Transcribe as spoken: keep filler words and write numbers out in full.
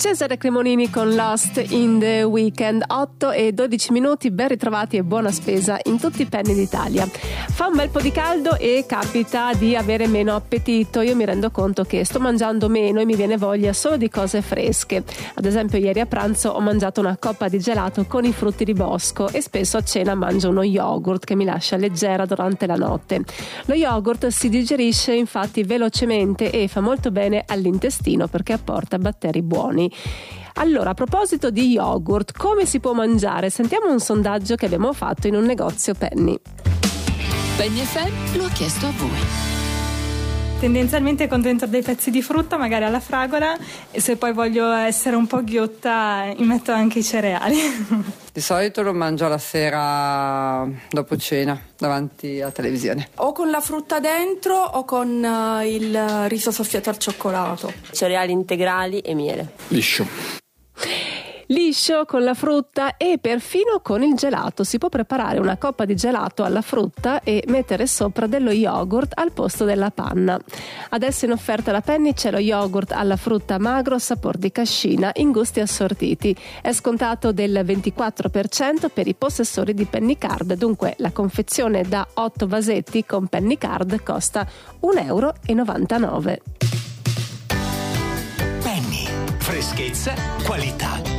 Cesare Cremonini con Lost in the Weekend. Otto e dodici minuti, ben ritrovati e buona spesa in tutti i penny d'Italia. Fa un bel po' di caldo e capita di avere meno appetito. Io mi rendo conto che sto mangiando meno e mi viene voglia solo di cose fresche. Ad esempio ieri a pranzo ho mangiato una coppa di gelato con i frutti di bosco e spesso a cena mangio uno yogurt che mi lascia leggera durante la notte. Lo yogurt si digerisce infatti velocemente e fa molto bene all'intestino perché apporta batteri buoni. Allora, a proposito di yogurt, come si può mangiare? Sentiamo un sondaggio che abbiamo fatto in un negozio Penny. Penny F M lo ha chiesto a voi. Tendenzialmente con dentro dei pezzi di frutta, magari alla fragola, e se poi voglio essere un po' ghiotta mi metto anche i cereali. Di solito lo mangio alla sera dopo cena, davanti alla televisione. O con la frutta dentro o con uh, il riso soffiato al cioccolato. Cereali integrali e miele. Liscio. Liscio con la frutta e perfino con il gelato. Si può preparare una coppa di gelato alla frutta e mettere sopra dello yogurt al posto della panna. Adesso in offerta da Penny c'è lo yogurt alla frutta magro sapor di cascina in gusti assortiti. È scontato del ventiquattro per cento per i possessori di Penny Card, dunque la confezione da otto vasetti con Penny Card costa un euro e novantanove. Penny, freschezza, qualità.